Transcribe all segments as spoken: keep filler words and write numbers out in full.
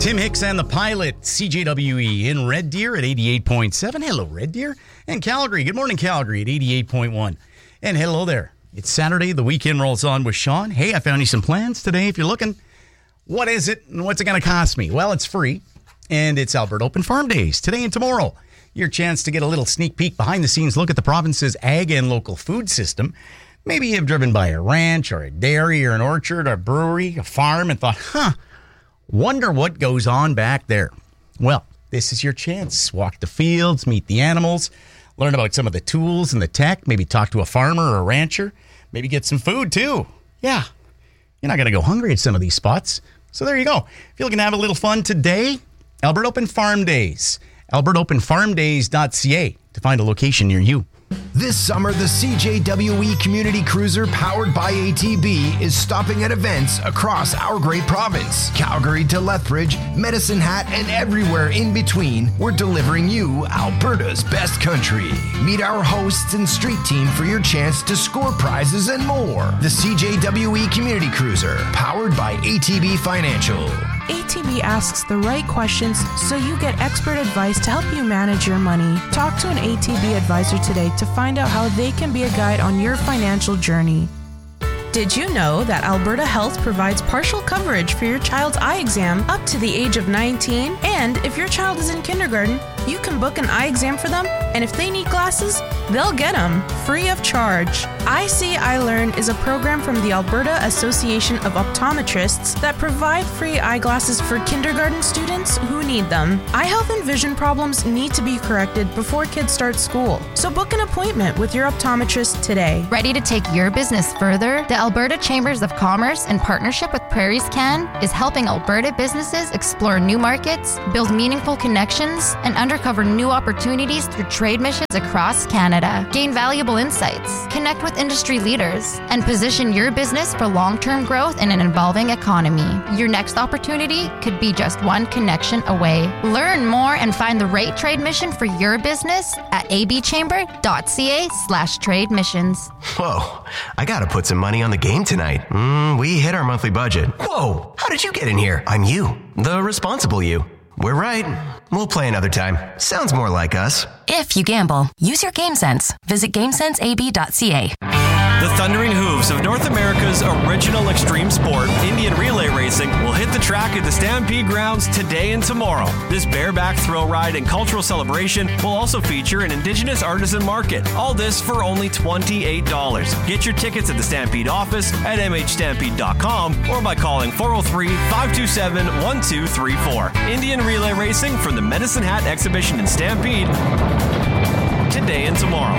Tim Hicks and the Pilot, C J W E in Red Deer at eighty-eight point seven. Hello, Red Deer. And Calgary. Good morning, Calgary at eighty-eight point one. And hello there. It's Saturday. The weekend rolls on with Sean. Hey, I found you some plans today if you're looking. What is it and what's it going to cost me? Well, it's free. And it's Alberta Open Farm Days today and tomorrow. Your chance to get a little sneak peek behind the scenes look at the province's ag and local food system. Maybe you've driven by a ranch or a dairy or an orchard or a brewery, a farm, and thought, huh, wonder what goes on back there. Well, this is your chance. Walk the fields, meet the animals, learn about some of the tools and the tech, maybe talk to a farmer or a rancher, maybe get some food too. Yeah, you're not going to go hungry at some of these spots. So there you go. If you're looking to have a little fun today, Alberta Open Farm Days. alberta open farm days dot c a to find a location near you. This summer, the C J W E Community Cruiser powered by A T B is stopping at events across our great province. Calgary to Lethbridge, Medicine Hat, and everywhere in between, we're delivering you Alberta's best country. Meet our hosts and street team for your chance to score prizes and more. The C J W E Community Cruiser, powered by A T B Financial. A T B asks the right questions so you get expert advice to help you manage your money. Talk to an A T B advisor today to find out how they can be a guide on your financial journey. Did you know that Alberta Health provides partial coverage for your child's eye exam up to the age of nineteen? And if your child is in kindergarten, you can book an eye exam for them, and if they need glasses, they'll get them free of charge. I See, I Learn is a program from the Alberta Association of Optometrists that provide free eyeglasses for kindergarten students who need them. Eye health and vision problems need to be corrected before kids start school, so book an appointment with your optometrist today. Ready to take your business further? The Alberta Chambers of Commerce, in partnership with Prairies Can, is helping Alberta businesses explore new markets, build meaningful connections, and uncover new opportunities through trade missions across Canada. Gain valuable insights, connect with industry leaders, and position your business for long-term growth in an evolving economy. Your next opportunity could be just one connection away. Learn more and find the right trade mission for your business at abchamber.ca slash trade missions. Whoa, I gotta put some money on the game tonight. Mm, we hit our monthly budget. Whoa, how did you get in here? I'm you, the responsible you. We're right. We'll play another time. Sounds more like us. If you gamble, use your game sense. Visit game sense a b dot c a. The thundering hooves of North America's original extreme sport, Indian relay racing, will hit the track at the Stampede grounds today and tomorrow. This bareback thrill ride and cultural celebration will also feature an Indigenous artisan market. All this for only twenty-eight dollars. Get your tickets at the Stampede office at m h stampede dot com or by calling four oh three, five two seven, one two three four. Indian relay racing from the Medicine Hat Exhibition in Stampede today and tomorrow.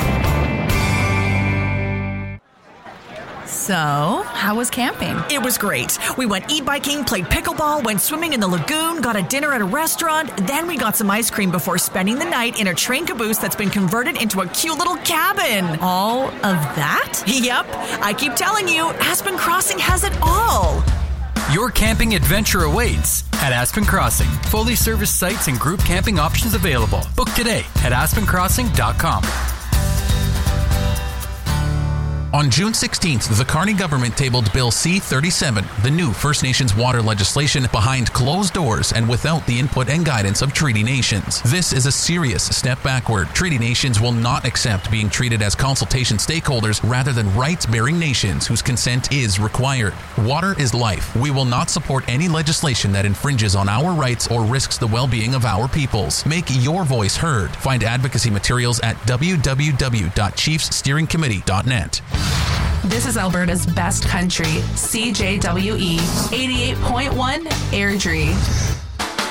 So, how was camping? It was great. We went e-biking, played pickleball, went swimming in the lagoon, got a dinner at a restaurant, then we got some ice cream before spending the night in a train caboose that's been converted into a cute little cabin. All of that? Yep. I keep telling you, Aspen Crossing has it all. Your camping adventure awaits at Aspen Crossing. Fully serviced sites and group camping options available. Book today at aspen crossing dot com. On June sixteenth, the Carney government tabled Bill C thirty-seven, the new First Nations water legislation behind closed doors and without the input and guidance of Treaty Nations. This is a serious step backward. Treaty Nations will not accept being treated as consultation stakeholders rather than rights-bearing nations whose consent is required. Water is life. We will not support any legislation that infringes on our rights or risks the well-being of our peoples. Make your voice heard. Find advocacy materials at w w w dot chiefs steering committee dot net. This is Alberta's best country, C J W E eighty-eight point one Airdrie.